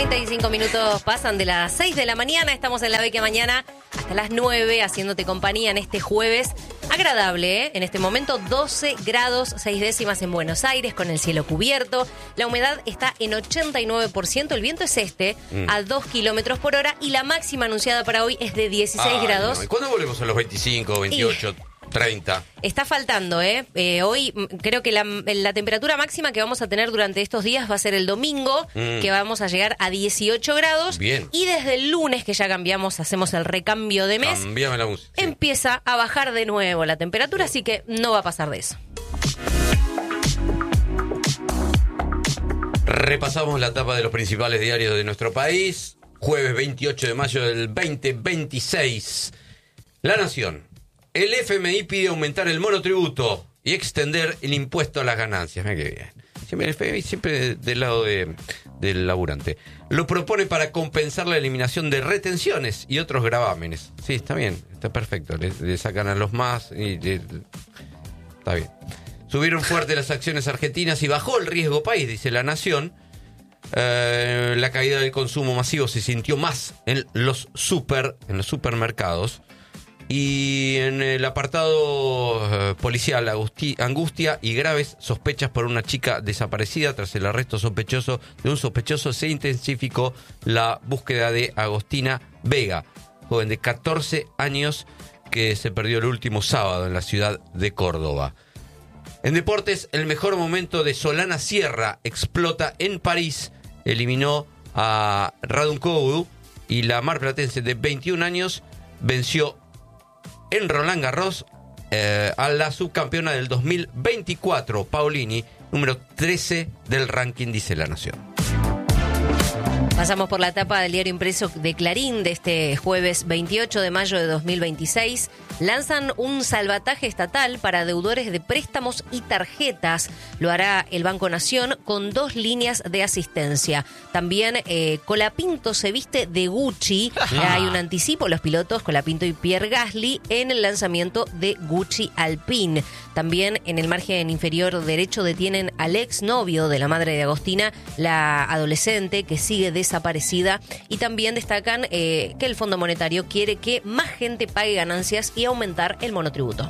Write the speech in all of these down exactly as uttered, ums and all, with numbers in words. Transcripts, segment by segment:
treinta y cinco minutos pasan de las seis de la mañana. Estamos en La Vecchia Mañana hasta las nueve, haciéndote compañía en este jueves agradable, ¿eh? En este momento doce grados, seis décimas en Buenos Aires, con el cielo cubierto. La humedad está en ochenta y nueve por ciento. El viento es este, mm. a dos kilómetros por hora. Y la máxima anunciada para hoy es de dieciséis Ay, grados. No. ¿Y cuándo volvemos a los veinticinco, veintiocho? Y... treinta. Está faltando, ¿eh? eh hoy creo que la, la temperatura máxima que vamos a tener durante estos días va a ser el domingo, mm. que vamos a llegar a dieciocho grados. Bien. Y desde el lunes, que ya cambiamos, hacemos el recambio de mes, Cambiame la música. Sí. Empieza a bajar de nuevo la temperatura, así que no va a pasar de eso. Repasamos la tapa de los principales diarios de nuestro país. Jueves veintiocho de mayo del veinte veintiséis. La Nación. El F M I pide aumentar el monotributo y extender el impuesto a las ganancias. Mira qué bien. Siempre el F M I siempre del lado de, del laburante. Lo propone para compensar la eliminación de retenciones y otros gravámenes. Sí, está bien, está perfecto. Le, le sacan a los más y le, está bien. Subieron fuerte las acciones argentinas y bajó el riesgo país, dice La Nación. Eh, la caída del consumo masivo se sintió más en los super, en los supermercados. Y en el apartado eh, policial, agusti- angustia y graves sospechas por una chica desaparecida. Tras el arresto sospechoso de un sospechoso, se intensificó la búsqueda de Agostina Vega, joven de catorce años que se perdió el último sábado en la ciudad de Córdoba. En deportes, el mejor momento de Solana Sierra explota en París. Eliminó a Raducanu y la marplatense de veintiún años venció en Roland Garros eh, a la subcampeona del dos mil veinticuatro, Paolini, número trece del ranking, dice La Nación. Pasamos por la etapa del diario impreso de Clarín de este jueves veintiocho de mayo de dos mil veintiséis. Lanzan un salvataje estatal para deudores de préstamos y tarjetas. Lo hará el Banco Nación con dos líneas de asistencia. También eh, Colapinto se viste de Gucci. Ajá. Hay un anticipo, los pilotos Colapinto y Pierre Gasly, en el lanzamiento de Gucci Alpine. También en el margen inferior derecho detienen al exnovio de la madre de Agostina, la adolescente que sigue desaparecida. Y también destacan eh, que el Fondo Monetario quiere que más gente pague ganancias y aumentar el monotributo.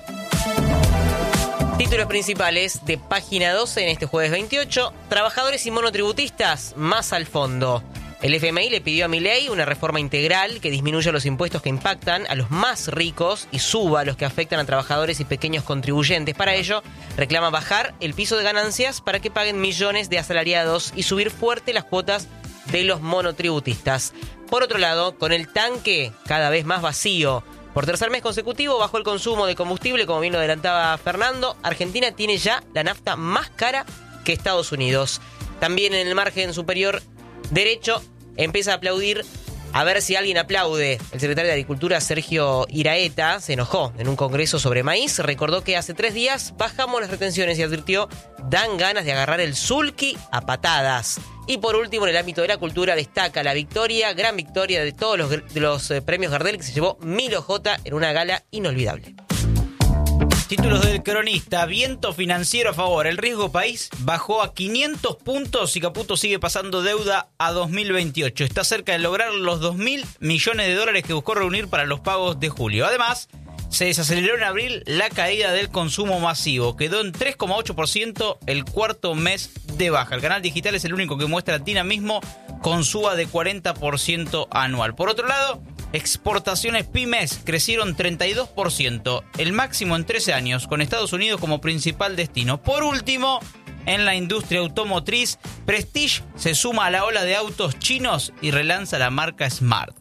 Títulos principales de página doce en este jueves veintiocho. Trabajadores y monotributistas más al fondo. El F M I le pidió a Milei una reforma integral que disminuya los impuestos que impactan a los más ricos y suba a los que afectan a trabajadores y pequeños contribuyentes. Para ello, reclama bajar el piso de ganancias para que paguen millones de asalariados y subir fuerte las cuotas de los monotributistas. Por otro lado, con el tanque cada vez más vacío, por tercer mes consecutivo bajó el consumo de combustible, como bien lo adelantaba Fernando. Argentina tiene ya la nafta más cara que Estados Unidos. También en el margen superior derecho empieza a aplaudir, a ver si alguien aplaude. El secretario de Agricultura, Sergio Iraeta, se enojó en un congreso sobre maíz. Recordó que hace tres días bajamos las retenciones y advirtió, dan ganas de agarrar el sulky a patadas. Y por último, en el ámbito de la cultura, destaca la victoria, gran victoria de todos los, de los eh, premios Gardel, que se llevó Milo J en una gala inolvidable. Títulos del Cronista. Viento financiero a favor. El riesgo país bajó a quinientos puntos y Caputo sigue pasando deuda a dos mil veintiocho. Está cerca de lograr los dos mil millones de dólares que buscó reunir para los pagos de julio. Además, se desaceleró en abril la caída del consumo masivo. Quedó en tres coma ocho por ciento el cuarto mes de baja. El canal digital es el único que muestra dinamismo con suba de cuarenta por ciento anual. Por otro lado, exportaciones pymes crecieron treinta y dos por ciento, el máximo en trece años, con Estados Unidos como principal destino. Por último, en la industria automotriz, Prestige se suma a la ola de autos chinos y relanza la marca Smart.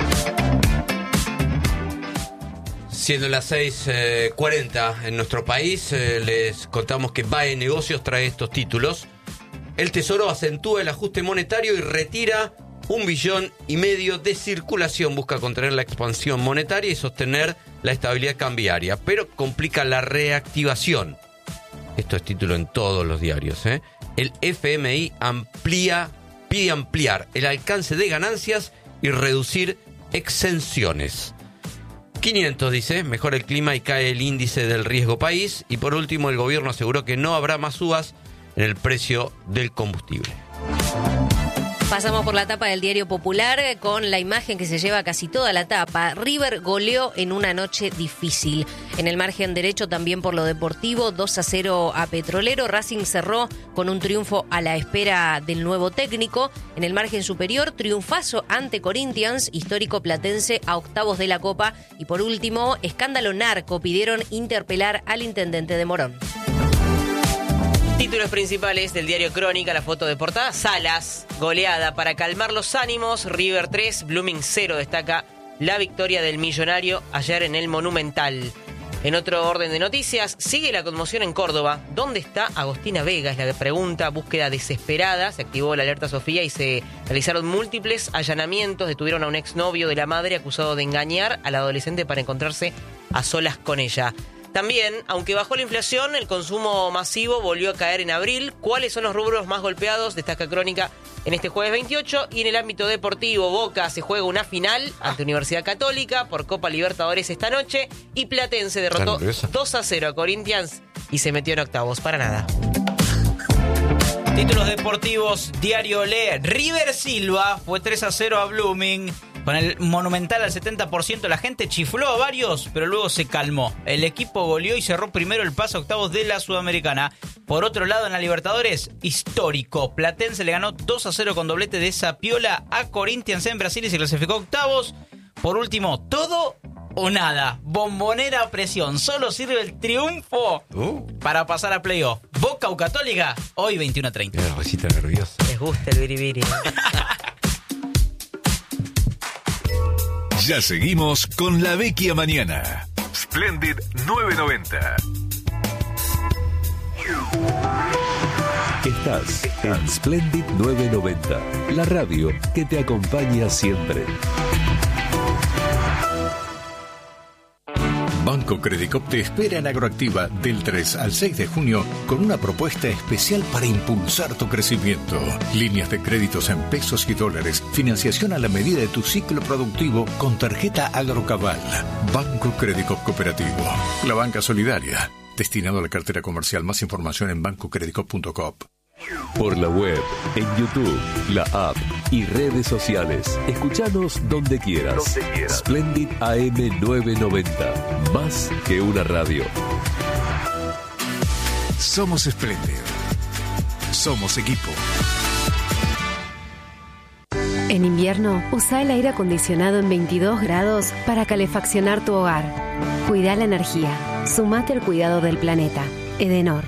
Siendo las seis cuarenta en nuestro país, eh, les contamos que B A E Negocios trae estos títulos. El Tesoro acentúa el ajuste monetario y retira un billón y medio de circulación. Busca contener la expansión monetaria y sostener la estabilidad cambiaria, pero complica la reactivación. Esto es título en todos los diarios, ¿eh? El F M I amplía, pide ampliar el alcance de ganancias y reducir exenciones. quinientos dice, mejora el clima y cae el índice del riesgo país. Y por último, el gobierno aseguró que no habrá más subas en el precio del combustible. Pasamos por la tapa del Diario Popular con la imagen que se lleva casi toda la tapa. River goleó en una noche difícil. En el margen derecho también por lo deportivo, dos a cero a Petrolero. Racing cerró con un triunfo a la espera del nuevo técnico. En el margen superior, triunfazo ante Corinthians, histórico platense a octavos de la Copa. Y por último, escándalo narco, pidieron interpelar al intendente de Morón. Títulos principales del diario Crónica, la foto de portada. Salas, goleada para calmar los ánimos. River tres, Blooming cero. Destaca la victoria del Millonario ayer en el Monumental. En otro orden de noticias, sigue la conmoción en Córdoba. ¿Dónde está Agostina Vega? Es la pregunta. Búsqueda desesperada. Se activó la alerta Sofía y se realizaron múltiples allanamientos. Detuvieron a un exnovio de la madre acusado de engañar a la adolescente para encontrarse a solas con ella. También, aunque bajó la inflación, el consumo masivo volvió a caer en abril. ¿Cuáles son los rubros más golpeados? Destaca Crónica en este jueves veintiocho. Y en el ámbito deportivo, Boca se juega una final ante Universidad Católica por Copa Libertadores esta noche. Y Platense derrotó dos a cero a Corinthians y se metió en octavos. Para nada. Títulos deportivos, Diario Le. River Silva fue tres a cero a Blooming. Con el Monumental al setenta por ciento, la gente chifló a varios, pero luego se calmó. El equipo goleó y cerró primero el paso a octavos de la Sudamericana. Por otro lado, en la Libertadores, histórico. Platense le ganó dos a cero con doblete de Sapiola a Corinthians en Brasil y se clasificó a octavos. Por último, todo o nada. Bombonera a presión. Solo sirve el triunfo uh. para pasar a playoff. Boca o Católica, hoy veintiuno a treinta. Mira, Rosita nerviosa. Les gusta el biribiri. Ya seguimos con La Vecchia Mañana. Splendid nueve noventa. Estás en Splendid nueve noventa, la radio que te acompaña siempre. Banco Credicop te espera en Agroactiva del tres al seis de junio con una propuesta especial para impulsar tu crecimiento. Líneas de créditos en pesos y dólares, financiación a la medida de tu ciclo productivo con tarjeta Agrocabal. Banco Credicop Cooperativo, la banca solidaria, destinado a la cartera comercial. Más información en banco credicop punto com. Por la web, en YouTube, la app y redes sociales. Escuchanos donde quieras. Donde quieras. Splendid A M novecientos noventa. Más que una radio. Somos Splendid. Somos equipo. En invierno, usa el aire acondicionado en veintidós grados para calefaccionar tu hogar. Cuida la energía. Sumate al cuidado del planeta. Edenor.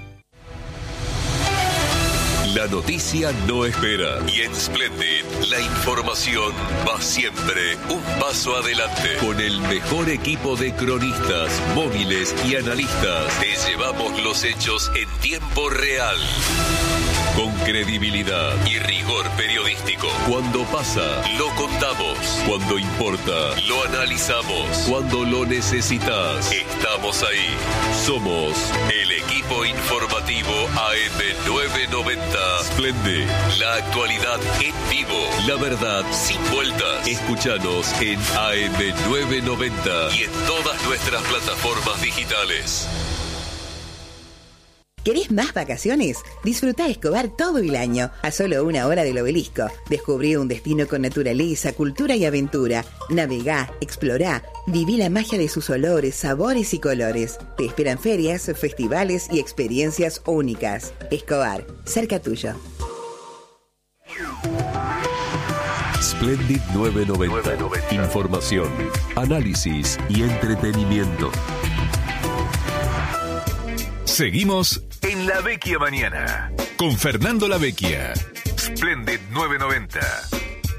La noticia no espera y en Splendid la información va siempre un paso adelante. Con el mejor equipo de cronistas, móviles y analistas, te llevamos los hechos en tiempo real. Con credibilidad y rigor periodístico. Cuando pasa, lo contamos. Cuando importa, lo analizamos. Cuando lo necesitas, estamos ahí. Somos el equipo informativo A M novecientos noventa. Splendid, la actualidad en vivo. La verdad sin vueltas. Escúchanos en A M novecientos noventa y en todas nuestras plataformas digitales. ¿Querés más vacaciones? Disfrutá Escobar todo el año, a solo una hora del Obelisco. Descubrí un destino con naturaleza, cultura y aventura. Navegá, explorá, viví la magia de sus olores, sabores y colores. Te esperan ferias, festivales y experiencias únicas. Escobar, cerca tuyo. Splendid novecientos noventa. Información, análisis y entretenimiento. Seguimos en La Vecchia Mañana con Fernando La Vecchia. Splendid nueve noventa.